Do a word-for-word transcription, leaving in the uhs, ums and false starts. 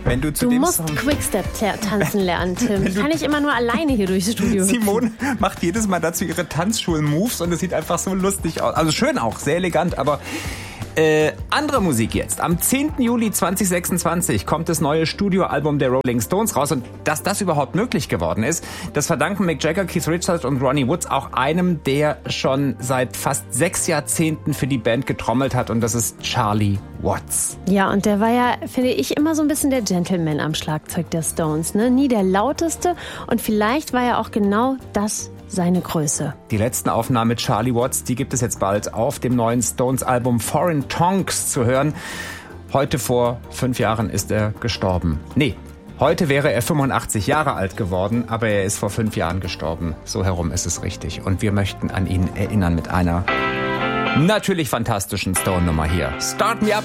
Wenn du zu du dem musst Song Quickstep tanzen lernen, Tim. Kann ich immer nur alleine hier durchs Studio hüpfen. Simone macht jedes Mal dazu ihre Tanzschulen-Moves und es sieht einfach so lustig aus. Also schön auch, sehr elegant, aber äh, andere Musik jetzt. Am zehnten Juli zweitausendsechsundzwanzig kommt das neue Studioalbum der Rolling Stones raus. Und dass das überhaupt möglich geworden ist, das verdanken Mick Jagger, Keith Richards und Ronnie Woods auch einem, der schon seit fast sechs Jahrzehnten für die Band getrommelt hat. Und das ist Charlie Watts. Ja, und der war ja, finde ich, immer so ein bisschen der Gentleman am Schlagzeug der Stones. Ne? Nie der lauteste. Und vielleicht war ja auch genau das seine Größe. Die letzten Aufnahmen mit Charlie Watts, die gibt es jetzt bald auf dem neuen Stones-Album Foreign Tongues zu hören. Heute vor fünf Jahren ist er gestorben. Nee, heute wäre er fünfundachtzig Jahre alt geworden, aber er ist vor fünf Jahren gestorben. So herum ist es richtig. Und wir möchten an ihn erinnern mit einer natürlich fantastischen Stone-Nummer hier. Start Me Up!